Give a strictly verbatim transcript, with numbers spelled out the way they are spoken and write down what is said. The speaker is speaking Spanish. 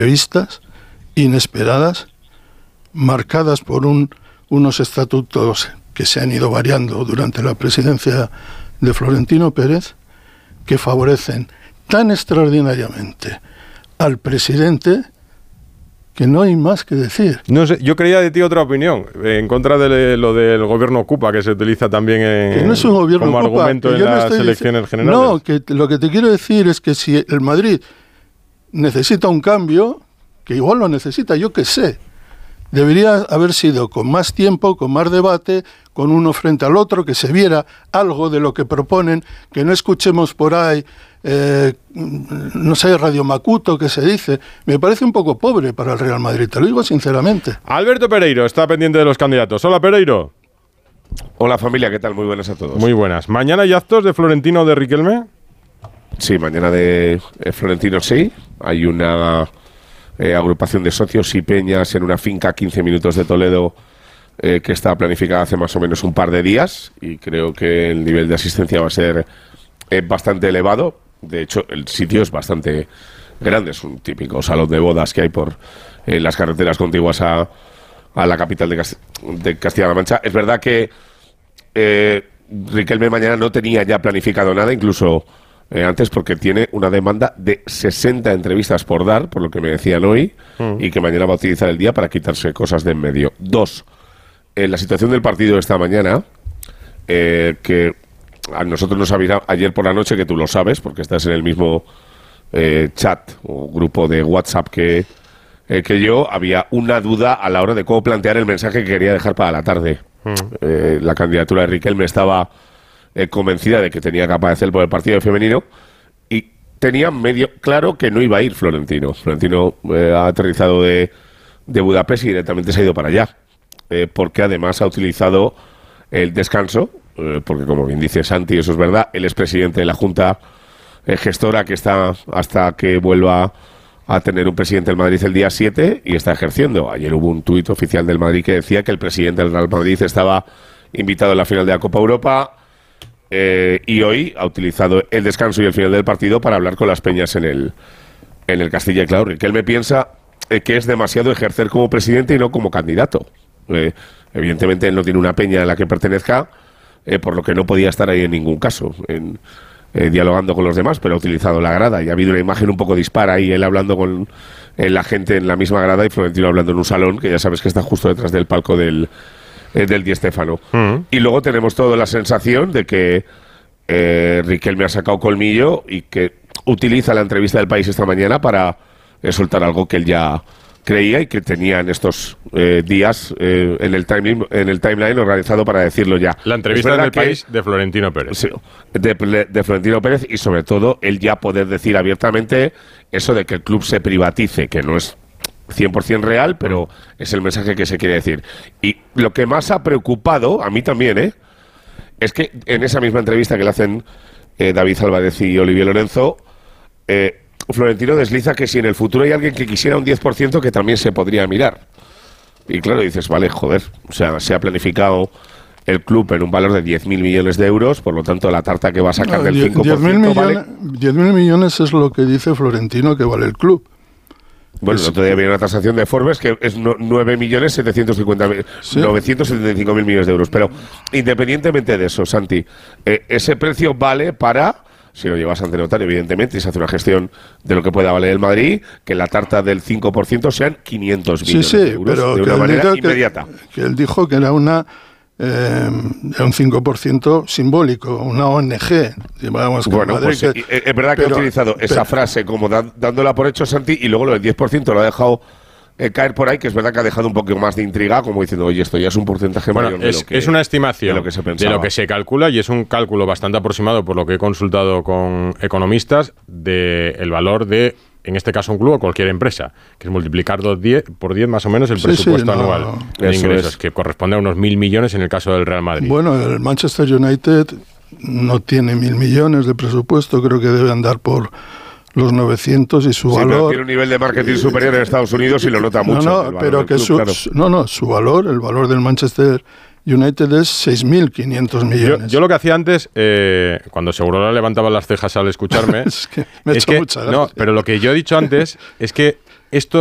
imprevistas, inesperadas, marcadas por un, unos estatutos que se han ido variando durante la presidencia de Florentino Pérez, que favorecen tan extraordinariamente al presidente que no hay más que decir. No sé, yo creía de ti otra opinión, en contra de lo del gobierno ocupa, que se utiliza también en, que no es un gobierno como ocupa, argumento en no las elecciones dic- generales. No, que lo que te quiero decir es que si el Madrid necesita un cambio, que igual lo necesita, yo qué sé, debería haber sido con más tiempo, con más debate, con uno frente al otro, que se viera algo de lo que proponen, que no escuchemos por ahí, eh, no sé, Radio Macuto, que se dice. Me parece un poco pobre para el Real Madrid, te lo digo sinceramente. Alberto Pereiro está pendiente de los candidatos. Hola, Pereiro. Hola, familia, ¿qué tal? Muy buenas a todos. Muy buenas. ¿Mañana hay actos de Florentino o de Riquelme? Sí, mañana de eh, Florentino sí. Hay una eh, agrupación de socios y peñas en una finca a quince minutos de Toledo eh, que está planificada hace más o menos un par de días y creo que el nivel de asistencia va a ser eh, bastante elevado. De hecho, el sitio es bastante grande. Es un típico salón de bodas que hay por eh, las carreteras contiguas a, a la capital de, Cast- de Castilla-La Mancha. Es verdad que eh, Riquelme mañana no tenía ya planificado nada, incluso eh, antes, porque tiene una demanda de sesenta entrevistas por dar, por lo que me decían hoy, mm. y que mañana va a utilizar el día para quitarse cosas de en medio. Dos, en la situación del partido esta mañana, eh, que a nosotros nos avisó ayer por la noche, que tú lo sabes, porque estás en el mismo eh, chat o grupo de WhatsApp que, eh, que yo, había una duda a la hora de cómo plantear el mensaje que quería dejar para la tarde. Mm. Eh, la candidatura de Riquelme estaba eh, convencida de que tenía capa de hacer por el partido femenino y tenía medio claro que no iba a ir Florentino. Florentino eh, ha aterrizado de, de Budapest y directamente se ha ido para allá, eh, porque además ha utilizado el descanso, eh, porque como bien dice Santi, eso es verdad, él es presidente de la Junta eh, Gestora que está hasta que vuelva a tener un presidente del Madrid el día siete y está ejerciendo. Ayer hubo un tuit oficial del Madrid que decía que el presidente del Real Madrid estaba invitado a la final de la Copa Europa eh, y hoy ha utilizado el descanso y el final del partido para hablar con las peñas en el, en el Castilla y Claro. Que él me piensa eh, que es demasiado ejercer como presidente y no como candidato. Eh, evidentemente él no tiene una peña a la que pertenezca, eh, por lo que no podía estar ahí en ningún caso, en, eh, dialogando con los demás, pero ha utilizado la grada y ha habido una imagen un poco dispara ahí, él hablando con eh, la gente en la misma grada y Florentino hablando en un salón que ya sabes que está justo detrás del palco del, eh, del Di Stéfano. Uh-huh. Y luego tenemos toda la sensación de que eh, Riquelme ha sacado colmillo y que utiliza la entrevista del País esta mañana para eh, soltar algo que él ya creía y que tenía en estos eh, días eh, en el timeline, en el timeline organizado para decirlo ya. La entrevista del País de Florentino Pérez. Sí, de, de Florentino Pérez y sobre todo él ya poder decir abiertamente eso de que el club se privatice, que no es cien por ciento real, pero es el mensaje que se quiere decir. Y lo que más ha preocupado, a mí también, ¿eh? es que en esa misma entrevista que le hacen eh, David Álvarez y Olivier Lorenzo, eh, Florentino desliza que si en el futuro hay alguien que quisiera un diez por ciento que también se podría mirar. Y claro, dices, vale, joder, o sea, se ha planificado el club en un valor de diez mil millones de euros, por lo tanto la tarta que va a sacar no, del cinco por ciento diez mil millones, vale... diez mil millones es lo que dice Florentino que vale el club. Bueno, el otro día había una tasación de Forbes que es nueve millones setecientos cincuenta mil, ¿sí? novecientos setenta y cinco mil millones de euros. Pero independientemente de eso, Santi, eh, ese precio vale para... Si lo llevas ante notario, evidentemente, y se hace una gestión de lo que pueda valer el Madrid, que la tarta del cinco por ciento sean quinientos millones sí, sí, de euros pero de una manera inmediata. Que, que él dijo que era una eh, un cinco por ciento simbólico, una O N G. Digamos, que bueno, Madrid, pues que, es verdad que pero, ha utilizado esa pero, frase como da, dándola por hecho, Santi, y luego lo del diez por ciento lo ha dejado Eh, caer por ahí, que es verdad que ha dejado un poco más de intriga, como diciendo, oye, esto ya es un porcentaje bueno, mayor de es, lo que es una estimación de lo, que se de lo que se calcula, y es un cálculo bastante aproximado por lo que he consultado con economistas del de valor de, en este caso, un club o cualquier empresa, que es multiplicar dos diez, por diez más o menos el sí, presupuesto sí, no, anual no. de Eso ingresos, es. que corresponde a unos mil millones en el caso del Real Madrid. Bueno, el Manchester United no tiene mil millones de presupuesto, creo que debe andar por los novecientos y su sí, valor... Pero tiene un nivel de marketing superior en Estados Unidos y lo nota mucho. No, no, pero que club, su, claro. no, no, su valor, el valor del Manchester United es seis mil quinientos millones. Yo, yo lo que hacía antes, eh, cuando Segurola levantaba las cejas al escucharme... es que me he es hecho que, mucha gracia. No, pero lo que yo he dicho antes es que esto